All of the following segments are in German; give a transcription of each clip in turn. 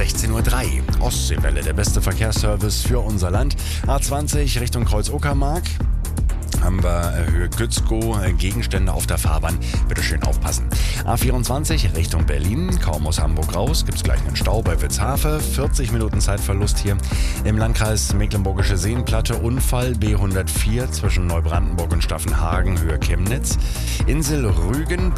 16:03 Uhr. Ostseewelle, der beste Verkehrsservice für unser Land. A20 Richtung Kreuz-Uckermark. Haben wir Höhe Gützkow, Gegenstände auf der Fahrbahn. Bitte schön aufpassen. A24 Richtung Berlin, kaum aus Hamburg raus, gibt's gleich einen Stau bei Witzhafe. 40 Minuten Zeitverlust hier im Landkreis Mecklenburgische Seenplatte. Unfall B104 zwischen Neubrandenburg und Staffenhagen, Höhe Chemnitz. Insel Rügen,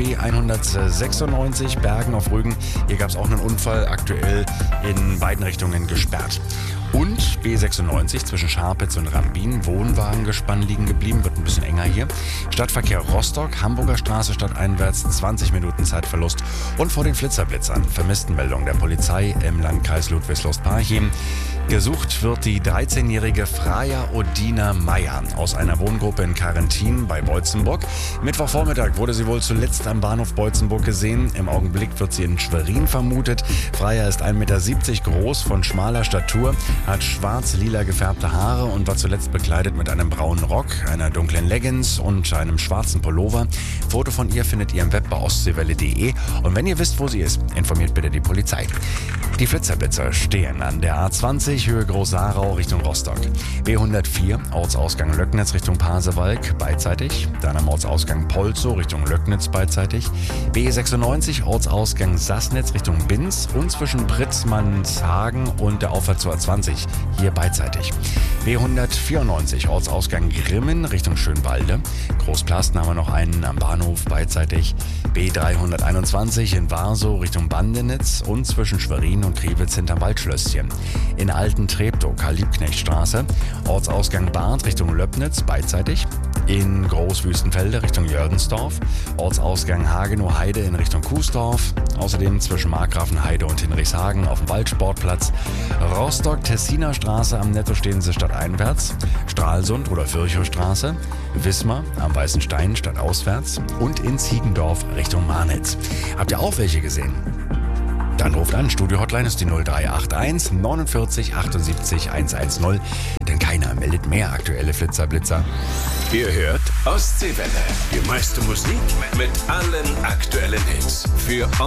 B196 Bergen auf Rügen. Hier gab's auch einen Unfall, aktuell in beiden Richtungen gesperrt. Und B96 zwischen Scharpitz und Rambin, Wohnwagengespann liegen geblieben, wird ein bisschen enger hier. Stadtverkehr Rostock, Hamburger Straße stadteinwärts, 20 Minuten Zeitverlust. Und vor den Flitzerblitzern, Vermisstenmeldung der Polizei im Landkreis Ludwigslust-Parchim. Gesucht wird die 13-jährige Freya Odina Meyer aus einer Wohngruppe in Karentin bei Boitzenburg. Mittwochvormittag wurde sie wohl zuletzt am Bahnhof Boitzenburg gesehen. Im Augenblick wird sie in Schwerin vermutet. Freya ist 1,70 Meter groß, von schmaler Statur, hat schwarz-lila gefärbte Haare und war zuletzt bekleidet mit einem braunen Rock, einer dunklen Leggings und einem schwarzen Pullover. Foto von ihr findet ihr im Web bei ostseewelle.de. Und wenn ihr wisst, wo sie ist, informiert bitte die Polizei. Die Flitzerblitzer stehen an der A20 Höhe Groß-Sarau Richtung Rostock. B104 Ortsausgang Löcknitz Richtung Pasewalk beidseitig. Dann am Ortsausgang Polzow Richtung Löcknitz beidseitig. B96 Ortsausgang Sassnitz Richtung Binz und zwischen Pritzmannshagen und der Auffahrt zur A20 hier beidseitig. B194 Ortsausgang Grimmen Richtung Schönwalde. Großplasten haben wir noch einen am Bahnhof beidseitig. B321 in Warsow Richtung Bandenitz und zwischen Schwerin und Kriwitz hinterm Waldschlösschen. In Alten-Treptow Karl-Liebknecht-Straße. Ortsausgang Barth Richtung Löbnitz beidseitig. In Großwüstenfelde Richtung Jördensdorf. Ortsausgang Hagenow-Heide in Richtung Kuesdorf. Außerdem zwischen Markgrafenheide und Hinrichshagen auf dem Waldsportplatz. Rostock-Tessiner Straße am Netto stehen sie stadteinwärts. Stralsund oder Virchowstraße. Wismar am Weißen Stein stadtauswärts. Und in Ziegendorf Richtung Marnitz. Habt ihr auch welche gesehen? Dann ruft an, Studio-Hotline ist die 0381 49 78 110, denn keiner meldet mehr aktuelle Flitzerblitzer. Ihr hört Ostseewelle, die meiste Musik mit allen aktuellen Hits. Für